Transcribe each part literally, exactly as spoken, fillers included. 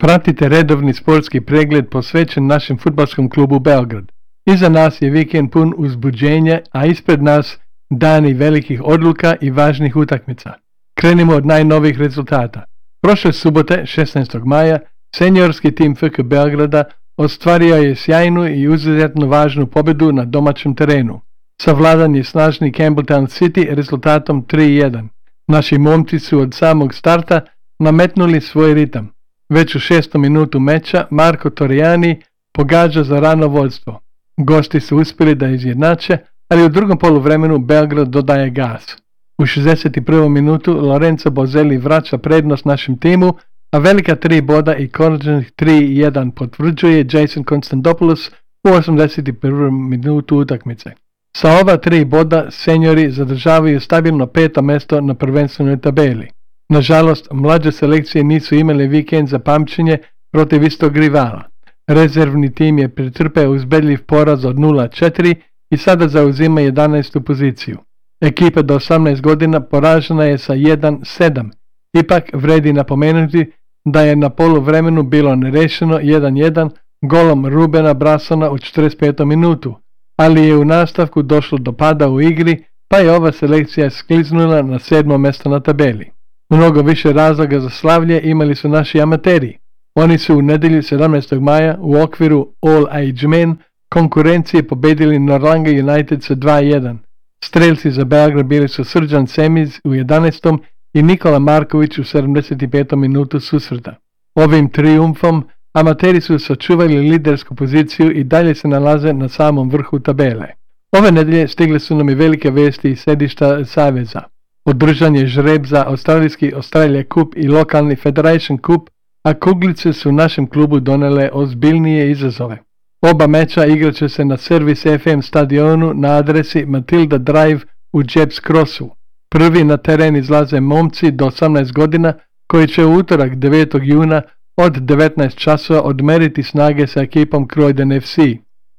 Pratite redovni sportski pregled posvećen našem fudbalskom klubu Beograd. Iza nas je vikend pun uzbuđenja, a ispred nas dani velikih odluka i važnih utakmica. Krenimo od najnovijih rezultata. Prošle subote, šesnaestog maja, seniorski tim F K Beograda ostvario je sjajnu i izuzetno važnu pobjedu na domaćem terenu. Savladan je snažni Campbelltown City rezultatom tri jedan. Naši momci su od samog starta nametnuli svoj ritam. Već u šestom minutu meča Marko Torriani pogađa za rano vodstvo. Gosti su uspjeli da izjednače, ali u drugom poluvremenu Beograd dodaje gas. U šezdeset prvom minutu Lorenzo Bozelli vraća prednost našem timu, a velika tri boda i konačnih tri jedan potvrđuje Jason Konstantopoulos u osamdeset prvom minutu utakmice. Sa ova tri boda seniori zadržavaju stabilno peto mjesto na prvenstvenoj tabeli. Nažalost, mlađe selekcije nisu imali vikend za pamćenje protiv istog rivala. Rezervni tim je pretrpeo uzbedljiv poraz od nula četiri i sada zauzima jedanaestu poziciju. Ekipa do osamnaest godina poražena je sa jedan sedam. Ipak vredi napomenuti da je na poluvremenu bilo nerešeno jedan jedan golom Rubena Brassona u četrdeset petom minutu, ali je u nastavku došlo do pada u igri, pa je ova selekcija skliznula na sedmo mjesto na tabeli. Mnogo više razloga za slavlje imali su naši amateri. Oni su u nedjelju sedamnaestog maja u okviru All Age Men konkurencije pobedili Norlanga United sa dva jedan. Strelci za Beograd bili su Srđan Semiz u jedanaestom i Nikola Marković u sedamdeset petom minutu susreta. Ovim triumfom amateri su sačuvali lidersku poziciju i dalje se nalaze na samom vrhu tabele. Ove nedjelje stigle su nam i velike vesti iz sedišta Saveza. Održan je žreb za australijski Australia Cup i lokalni Federation Cup, a kuglice su našem klubu donele ozbiljnije izazove. Oba meča igraće se na Service F M stadionu na adresi Matilda Drive u Jeps Crossu. Prvi na teren izlaze momci do osamnaest godina koji će u utorak devetog juna od devetnaest časova odmeriti snage sa ekipom Croydon F C.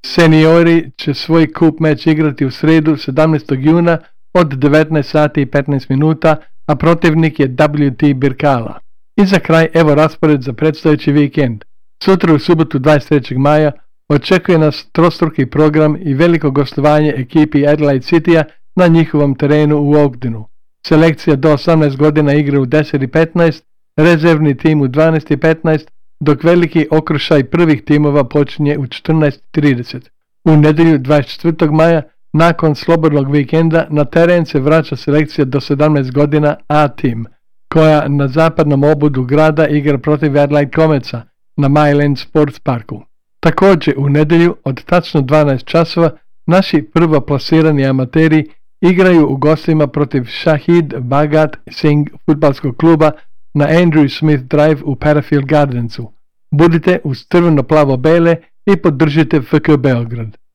Seniori će svoj kup meč igrati u sredu sedamnaestog juna od devetnaest sati i petnaest minuta, a protivnik je W T Birkala. I za kraj evo raspored za predstojeći vikend. Sutra u subotu dvadeset trećeg maja očekuje nas trostruki program i veliko gostovanje ekipi Adelaide Citya na njihovom terenu u Ogdenu. Selekcija do osamnaest godina igra u deset i petnaest, rezervni tim u dvanaest i petnaest, dok veliki okršaj prvih timova počinje u četrnaest i trideset. U nedjelju dvadeset četvrtog maja nakon slobodnog vikenda na teren se vraća selekcija do sedamnaest godina A tim, koja na zapadnom obodu grada igra protiv Adelaide Cometsa na Myland Sports Parku. Također u nedjelju od tačno dvanaest časova naši prvoplasirani amateri igraju u gostima protiv Shahid Bhagat Singh fudbalskog kluba na Andrew Smith Drive u Parafield Gardensu. Budite uz crveno-plavo-bele i podržite F K Beograd.